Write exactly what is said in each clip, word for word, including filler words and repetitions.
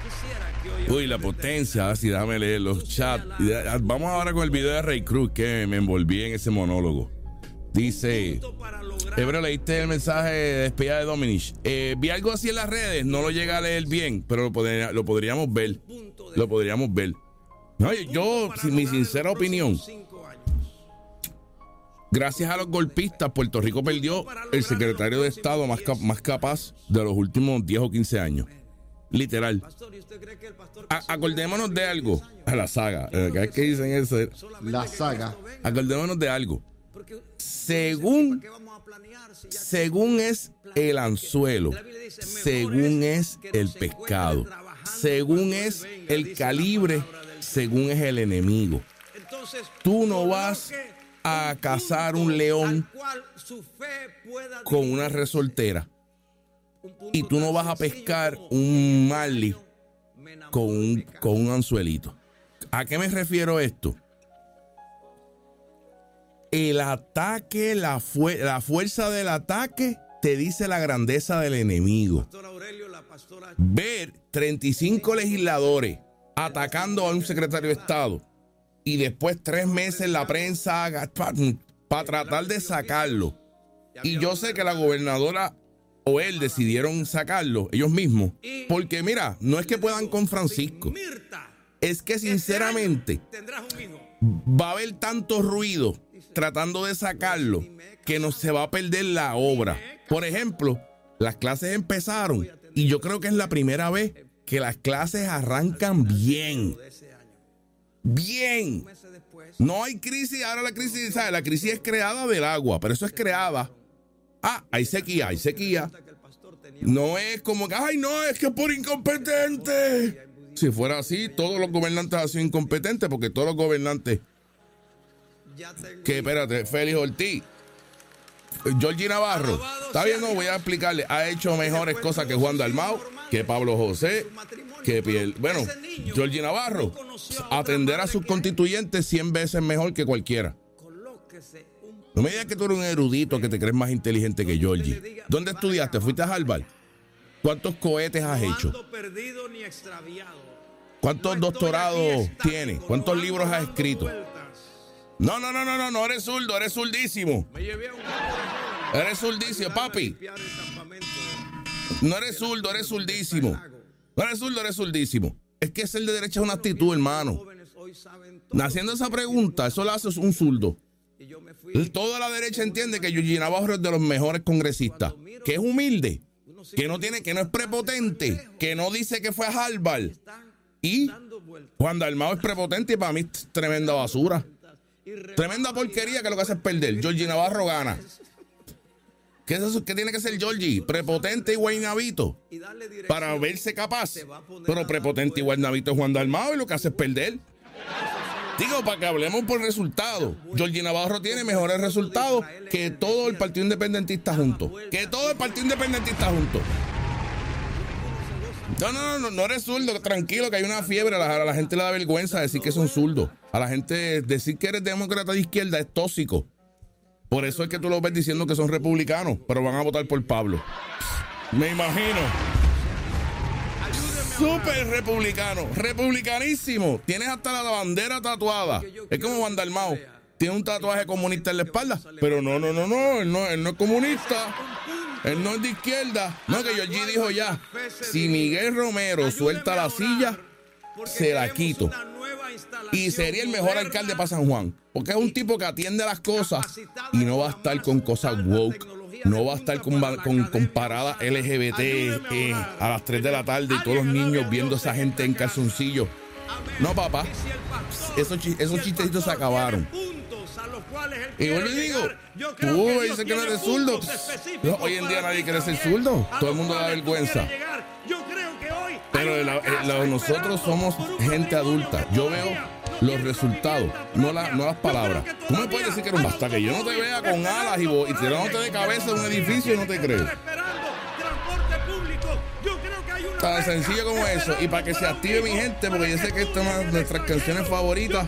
Uy, la potencia, así déjame leer los chats. Vamos ahora con el video de Ray Cruz, que me envolví en ese monólogo. Dice, Hebreo, leíste el mensaje de despedida de Dominich. Eh, vi algo así en las redes, no lo llegué a leer bien, pero lo, podría, lo podríamos ver. Lo podríamos ver. No, yo, mi sincera opinión, gracias a los golpistas, Puerto Rico perdió el secretario de Estado más, cap más capaz de los últimos diez o quince años. Literal. A acordémonos de algo. A la saga. ¿Qué que dicen eso? La saga. Acordémonos de algo. Según, según es el anzuelo, según es el pescado, según es el calibre, según es el enemigo. Tú no vas a cazar un león con una resoltera y tú no vas a pescar un marlin con un, con un anzuelito. ¿A qué me refiero esto? El ataque, la, fu la fuerza del ataque te dice la grandeza del enemigo. Ver treinta y cinco legisladores atacando a un secretario de Estado y después tres meses en la prensa para pa tratar de sacarlo. Y yo sé que la gobernadora o él decidieron sacarlo ellos mismos. Porque mira, no es que puedan con Francisco. Es que sinceramente va a haber tanto ruido tratando de sacarlo que no se va a perder la obra. Por ejemplo, las clases empezaron y yo creo que es la primera vez que las clases arrancan bien. Bien. No hay crisis, ahora la crisis, ¿sabes? La crisis es creada del agua, pero eso es creada. Ah, hay sequía, hay sequía. No es como que, ay, no, es que por incompetente. Si fuera así, todos los gobernantes han sido incompetentes, porque todos los gobernantes que, espérate, Félix Ortiz, Georgie Navarro, está bien, no voy a explicarle, ha hecho mejores cosas que Juan Dalmau, que Pablo José, que Piel, bueno, Georgie Navarro, atender a sus constituyentes cien veces mejor que cualquiera. No me digas que tú eres un erudito, que te crees más inteligente que Georgie. ¿Dónde estudiaste? ¿Fuiste a Harvard? ¿Cuántos cohetes has hecho? ¿Cuántos doctorados tienes? ¿Cuántos libros has escrito? No, no, no, no, no, no eres zurdo, eres zurdísimo. Eres zurdísimo, papi. No eres zurdo, eres zurdísimo. No eres zurdo, eres zurdísimo. Es que ser de derecha es una actitud, hermano. Haciendo esa pregunta, eso lo hace un zurdo. Toda la derecha entiende que Georgie Navarro es de los mejores congresistas, que es humilde, que no tiene, que no es prepotente, que no dice que fue a Harvard. Y Juan Dalmau es prepotente y para mí es tremenda basura. Tremenda porquería que lo que hace es perder. Georgie Navarro gana. ¿Qué es eso? ¿Qué tiene que ser Georgie? Prepotente y guaynabito para verse capaz. Pero prepotente y guaynabito es Juan Dalmau y lo que hace es perder. Digo, para que hablemos por resultados. Georgie Navarro tiene mejores resultados que todo el Partido Independentista junto. Que todo el Partido Independentista junto. No, no, no, no eres zurdo, tranquilo, que hay una fiebre. A la, a la gente le da vergüenza decir que son zurdos. A la gente decir que eres demócrata de izquierda es tóxico. Por eso es que tú lo ves diciendo que son republicanos, pero van a votar por Pablo. Me imagino. Súper republicano, republicanísimo. Tienes hasta la bandera tatuada. Es como Juan Dalmau. Tiene un tatuaje comunista en la espalda. Pero no, no, no, no. Él no, él no es comunista. Él no es de izquierda. No, que Georgie dijo ya. Si Miguel Romero suelta la silla, se la quito. Y sería el mejor alcalde para San Juan. Porque es un tipo que atiende las cosas y no va a estar con cosas woke. No va a estar con, con, con paradas L G B T eh, a las tres de la tarde y todos los niños viendo a esa gente en calzoncillos. No, papá. Esos, esos chistecitos se acabaron. Y yo le digo, tú dices que no eres zurdo. No, hoy en día nadie quiere ser zurdo. Todo el mundo da vergüenza. Pero la, la, nosotros somos gente adulta. Yo veo los resultados, no, la, no las palabras. Tú me puedes decir que eres un basta, que yo no te vea con alas y, y tirándote de cabeza en un edificio, no te creo. Tan sencillo como eso. Y para que se active mi gente, porque yo sé que esta es una de nuestras canciones favoritas.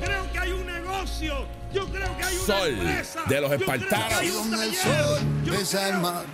Sol de los Espartanos.